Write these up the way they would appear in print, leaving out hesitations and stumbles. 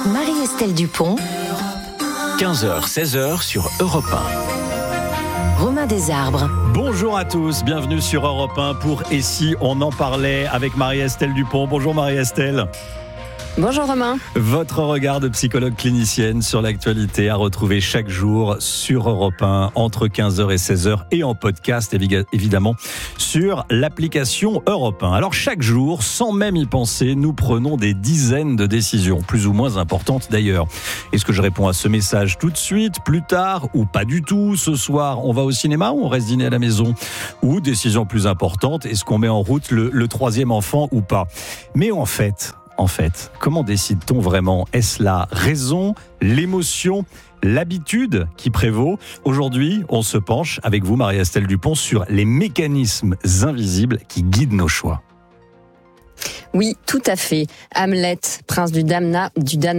Marie-Estelle Dupont, 15h, 16h sur Europe 1. Romain Desarbres. Bonjour à tous, bienvenue sur Europe 1 pour Et si on en parlait avec Marie-Estelle Dupont. Bonjour Marie-Estelle. Bonjour Romain. Votre regard de psychologue clinicienne sur l'actualité à retrouver chaque jour sur Europe 1 entre 15h et 16h et en podcast évidemment sur l'application Europe 1. Alors chaque jour, sans même y penser, nous prenons des dizaines de décisions, plus ou moins importantes d'ailleurs. Est-ce que je réponds à ce message tout de suite, plus tard ou pas du tout? Ce soir, on va au cinéma ou on reste dîner à la maison? Ou décision plus importante, est-ce qu'on met en route le troisième enfant ou pas? Mais en fait, comment décide-t-on vraiment? Est-ce la raison, l'émotion, l'habitude qui prévaut? Aujourd'hui, on se penche avec vous, Marie-Estelle Dupont, sur les mécanismes invisibles qui guident nos choix. Oui, tout à fait. Hamlet, prince du Danemark,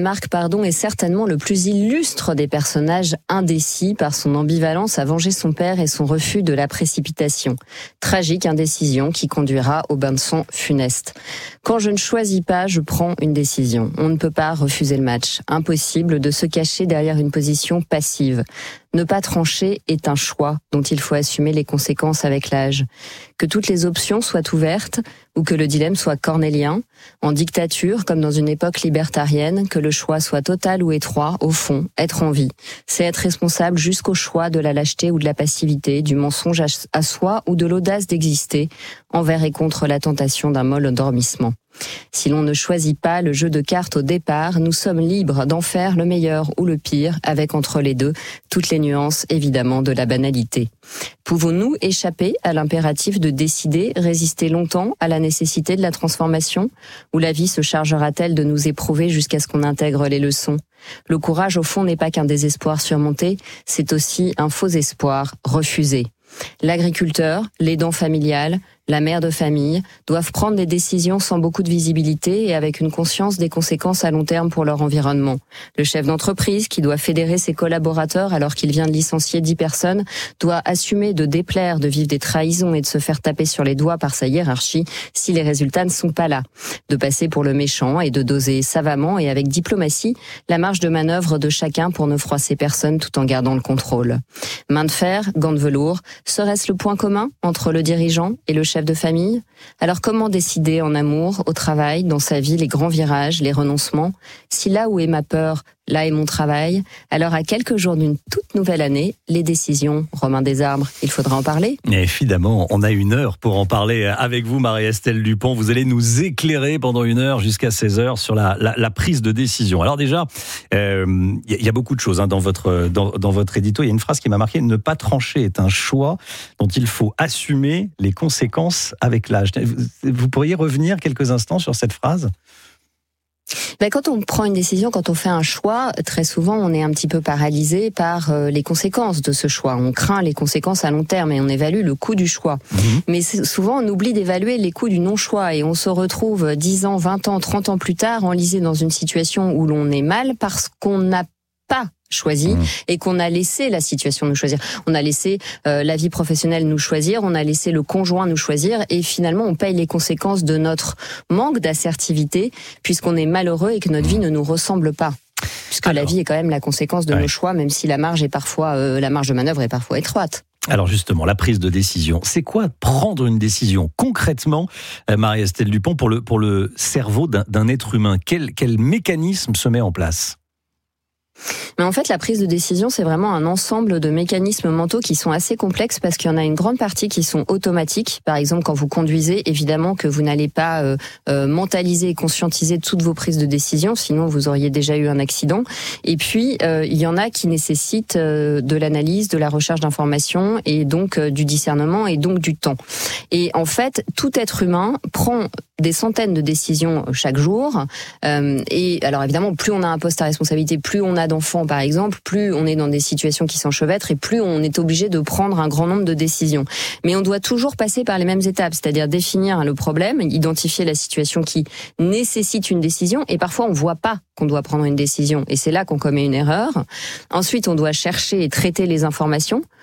est certainement le plus illustre des personnages indécis par son ambivalence à venger son père et son refus de la précipitation. Tragique indécision qui conduira au bain de sang funeste. Quand je ne choisis pas, je prends une décision. On ne peut pas refuser le match. Impossible de se cacher derrière une position passive. Ne pas trancher est un choix dont il faut assumer les conséquences avec l'âge. Que toutes les options soient ouvertes ou que le dilemme soit cornélien, en dictature comme dans une époque libertarienne, que le choix soit total ou étroit, au fond, être en vie. C'est être responsable jusqu'au choix de la lâcheté ou de la passivité, du mensonge à soi ou de l'audace d'exister, envers et contre la tentation d'un molle endormissement. Si l'on ne choisit pas le jeu de cartes au départ, nous sommes libres d'en faire le meilleur ou le pire, avec entre les deux toutes les nuances évidemment de la banalité. Pouvons-nous échapper à l'impératif de décider, résister longtemps à la nécessité de la transformation? Ou la vie se chargera-t-elle de nous éprouver jusqu'à ce qu'on intègre les leçons? Le courage au fond n'est pas qu'un désespoir surmonté, c'est aussi un faux espoir refusé. L'agriculteur, l'aidant familial, la mère de famille doivent prendre des décisions sans beaucoup de visibilité et avec une conscience des conséquences à long terme pour leur environnement. Le chef d'entreprise qui doit fédérer ses collaborateurs alors qu'il vient de licencier 10 personnes doit assumer de déplaire, de vivre des trahisons et de se faire taper sur les doigts par sa hiérarchie si les résultats ne sont pas là. De passer pour le méchant et de doser savamment et avec diplomatie la marge de manœuvre de chacun pour ne froisser personne tout en gardant le contrôle. Main de fer, gants de velours, serait-ce le point commun entre le dirigeant et le chef de famille? Alors comment décider en amour, au travail, dans sa vie, les grands virages, les renoncements? Si là où est ma peur, là est mon travail, alors à quelques jours d'une toute nouvelle année, les décisions, Romain Desarbres, il faudra en parler. Et évidemment, on a 1 heure pour en parler avec vous, Marie-Estelle Dupont. Vous allez nous éclairer pendant 1 heure jusqu'à 16h sur la prise de décision. Alors déjà, il y a beaucoup de choses dans votre édito. Il y a une phrase qui m'a marqué: ne pas trancher est un choix dont il faut assumer les conséquences avec l'âge. Vous pourriez revenir quelques instants sur cette phrase? Quand on prend une décision, quand on fait un choix, très souvent on est un petit peu paralysé par les conséquences de ce choix. On craint les conséquences à long terme et on évalue le coût du choix. Mais souvent on oublie d'évaluer les coûts du non-choix et on se retrouve 10 ans, 20 ans, 30 ans plus tard enlisé dans une situation où l'on est mal parce qu'on n'a pas choisi et qu'on a laissé la situation nous choisir. On a laissé la vie professionnelle nous choisir, on a laissé le conjoint nous choisir et finalement on paye les conséquences de notre manque d'assertivité puisqu'on est malheureux et que notre vie ne nous ressemble pas. Puisque la vie est quand même la conséquence de nos choix, même si la marge de manœuvre est parfois étroite. Alors justement, la prise de décision, c'est quoi prendre une décision concrètement, Marie-Estelle Dupont, pour le cerveau d'un être humain? Quel mécanisme se met en place? Mais en fait, la prise de décision, c'est vraiment un ensemble de mécanismes mentaux qui sont assez complexes parce qu'il y en a une grande partie qui sont automatiques. Par exemple, quand vous conduisez, évidemment que vous n'allez pas mentaliser et conscientiser toutes vos prises de décision, sinon vous auriez déjà eu un accident. Et puis, il y en a qui nécessitent de l'analyse, de la recherche d'informations et donc du discernement et donc du temps. Et en fait, tout être humain prend des centaines de décisions chaque jour. Et alors évidemment, plus on a un poste à responsabilité, plus on a d'enfants par exemple, plus on est dans des situations qui s'enchevêtrent et plus on est obligé de prendre un grand nombre de décisions. Mais on doit toujours passer par les mêmes étapes, c'est-à-dire définir le problème, identifier la situation qui nécessite une décision et parfois on voit pas qu'on doit prendre une décision et c'est là qu'on commet une erreur. Ensuite, on doit chercher et traiter les informations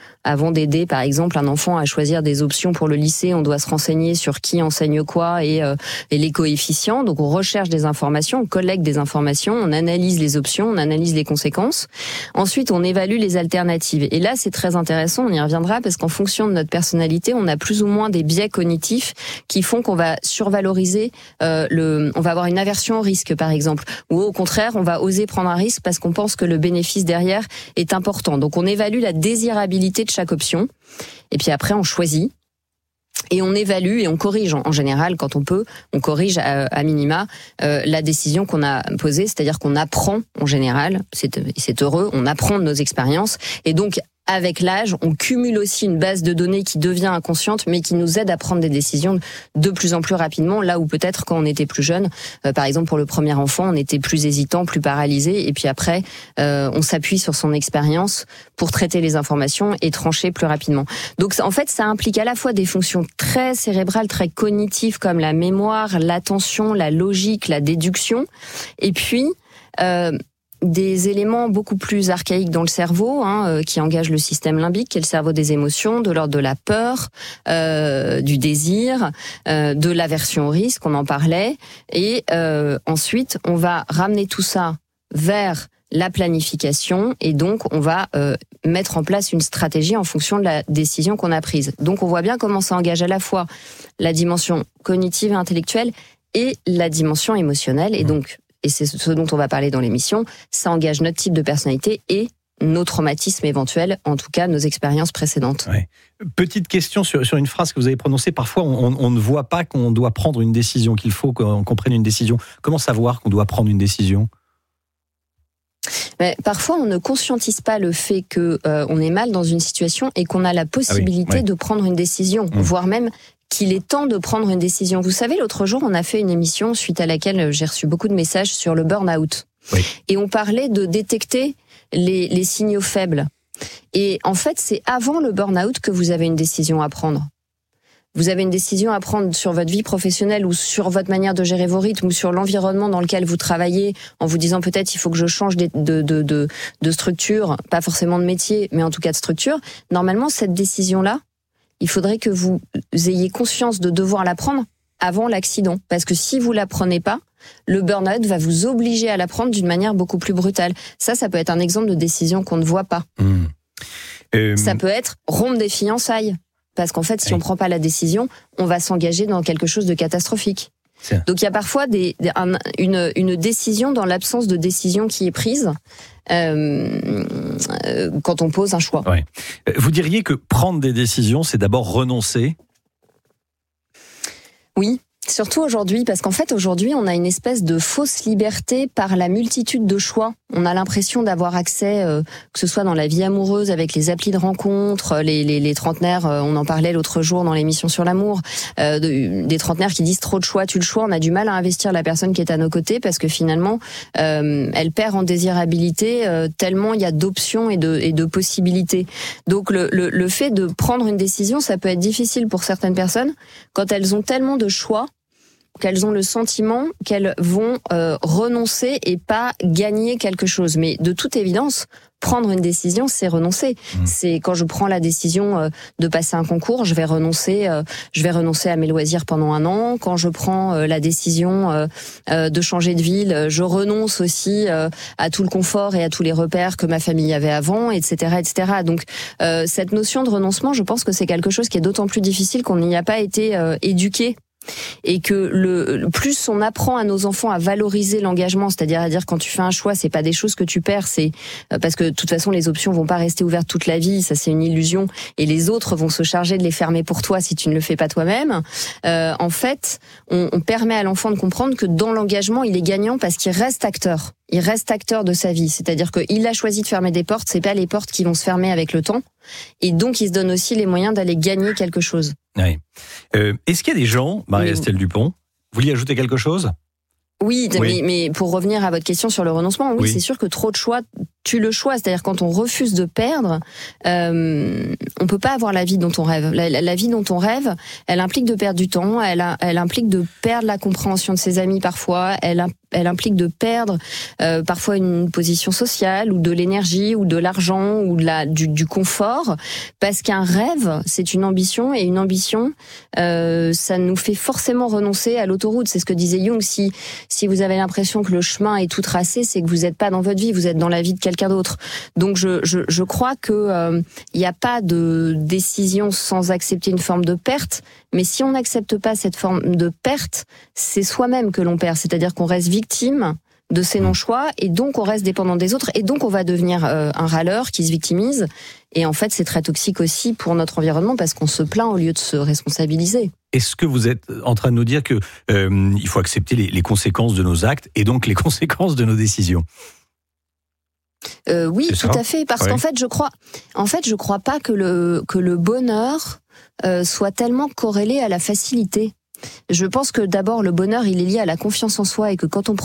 avant d'aider, par exemple, un enfant à choisir des options pour le lycée, on doit se renseigner sur qui enseigne quoi et les coefficients. Donc, on recherche des informations, on collecte des informations, on analyse les options, on analyse les conséquences. Ensuite, on évalue les alternatives. Et là, c'est très intéressant, on y reviendra, parce qu'en fonction de notre personnalité, on a plus ou moins des biais cognitifs qui font qu'on va survaloriser on va avoir une aversion au risque, par exemple, ou au contraire, on va oser prendre un risque parce qu'on pense que le bénéfice derrière est important. Donc, on évalue la désirabilité de chaque option, et puis après, on choisit. Et on évalue et on corrige. En général, quand on peut, on corrige à minima la décision qu'on a posée, c'est-à-dire qu'on apprend en général, c'est heureux, on apprend de nos expériences, et donc avec l'âge, on cumule aussi une base de données qui devient inconsciente, mais qui nous aide à prendre des décisions de plus en plus rapidement, là où peut-être quand on était plus jeune, par exemple pour le premier enfant, on était plus hésitant, plus paralysé, et puis après, on s'appuie sur son expérience pour traiter les informations et trancher plus rapidement. Donc en fait, ça implique à la fois des fonctions très cérébrales, très cognitives, comme la mémoire, l'attention, la logique, la déduction, et puis des éléments beaucoup plus archaïques dans le cerveau, qui engagent le système limbique, qui est le cerveau des émotions, de l'ordre de la peur, du désir, de l'aversion au risque, on en parlait. Et ensuite, on va ramener tout ça vers la planification, et donc on va mettre en place une stratégie en fonction de la décision qu'on a prise. Donc on voit bien comment ça engage à la fois la dimension cognitive et intellectuelle et la dimension émotionnelle, et donc, et c'est ce dont on va parler dans l'émission, ça engage notre type de personnalité et nos traumatismes éventuels, en tout cas nos expériences précédentes. Ouais. Petite question sur une phrase que vous avez prononcée. Parfois, on ne voit pas qu'on doit prendre une décision, qu'il faut qu'on prenne une décision. Comment savoir qu'on doit prendre une décision ? Mais parfois, on ne conscientise pas le fait que on est mal dans une situation et qu'on a la possibilité de prendre une décision, voire même qu'il est temps de prendre une décision. Vous savez, l'autre jour, on a fait une émission suite à laquelle j'ai reçu beaucoup de messages sur le burn-out. Oui. Et on parlait de détecter les signaux faibles. Et en fait, c'est avant le burn-out que vous avez une décision à prendre. Vous avez une décision à prendre sur votre vie professionnelle ou sur votre manière de gérer vos rythmes ou sur l'environnement dans lequel vous travaillez, en vous disant peut-être il faut que je change de structure, pas forcément de métier, mais en tout cas de structure. Normalement, cette décision-là, il faudrait que vous ayez conscience de devoir la prendre avant l'accident. Parce que si vous la prenez pas, le burn-out va vous obliger à la prendre d'une manière beaucoup plus brutale. Ça peut être un exemple de décision qu'on ne voit pas. Ça peut être rompre des fiançailles. Parce qu'en fait, si on prend pas la décision, on va s'engager dans quelque chose de catastrophique. Donc il y a parfois une décision dans l'absence de décision qui est prise quand on pose un choix. Ouais. Vous diriez que prendre des décisions, c'est d'abord renoncer ? Oui. Surtout aujourd'hui, parce qu'en fait, aujourd'hui, on a une espèce de fausse liberté par la multitude de choix. On a l'impression d'avoir accès, que ce soit dans la vie amoureuse, avec les applis de rencontres, les trentenaires, on en parlait l'autre jour dans l'émission sur l'amour, des trentenaires qui disent trop de choix, tue le choix, on a du mal à investir la personne qui est à nos côtés, parce que finalement, elle perd en désirabilité tellement il y a d'options et de possibilités. Donc le fait de prendre une décision, ça peut être difficile pour certaines personnes, quand elles ont tellement de choix, qu'elles ont le sentiment qu'elles vont renoncer et pas gagner quelque chose. Mais de toute évidence, prendre une décision, c'est renoncer. C'est quand je prends la décision de passer un concours, je vais renoncer à mes loisirs pendant 1 an. Quand je prends la décision de changer de ville, je renonce aussi à tout le confort et à tous les repères que ma famille avait avant, etc., etc. Donc cette notion de renoncement, je pense que c'est quelque chose qui est d'autant plus difficile qu'on n'y a pas été éduqué. Et que plus on apprend à nos enfants à valoriser l'engagement, c'est-à-dire à dire quand tu fais un choix, c'est pas des choses que tu perds, c'est parce que de toute façon les options vont pas rester ouvertes toute la vie, ça c'est une illusion, et les autres vont se charger de les fermer pour toi si tu ne le fais pas toi-même. En fait, on permet à l'enfant de comprendre que dans l'engagement, il est gagnant parce qu'il reste acteur. Il reste acteur de sa vie, c'est-à-dire qu'il a choisi de fermer des portes, c'est pas les portes qui vont se fermer avec le temps, et donc il se donne aussi les moyens d'aller gagner quelque chose. Oui. Est-ce qu'il y a des gens, Marie-Estelle Dupont, vous vouliez ajouter quelque chose ? Oui. Mais pour revenir à votre question sur le renoncement, oui, c'est sûr que trop de choix tue le choix. C'est-à-dire quand on refuse de perdre, on peut pas avoir la vie dont on rêve. La vie dont on rêve, elle implique de perdre du temps, elle implique de perdre la compréhension de ses amis parfois, elle elle implique de perdre parfois une position sociale ou de l'énergie ou de l'argent ou du confort, parce qu'un rêve, c'est une ambition, et une ambition, ça nous fait forcément renoncer à l'autoroute. C'est ce que disait Jung. Si vous avez l'impression que le chemin est tout tracé, c'est que vous n'êtes pas dans votre vie, vous êtes dans la vie de quelqu'un d'autre. Donc je crois que il n'y a pas de décision sans accepter une forme de perte, mais si on n'accepte pas cette forme de perte, c'est soi-même que l'on perd, c'est-à-dire qu'on reste victime de ses non-choix, et donc on reste dépendant des autres, et donc on va devenir un râleur qui se victimise, et en fait c'est très toxique aussi pour notre environnement, parce qu'on se plaint au lieu de se responsabiliser. Est-ce que vous êtes en train de nous dire que il faut accepter les conséquences de nos actes, et donc les conséquences de nos décisions ? Oui, tout à fait, parce qu'en fait je crois pas que le bonheur soit tellement corrélé à la facilité. Je pense que d'abord le bonheur, il est lié à la confiance en soi, et que quand on prend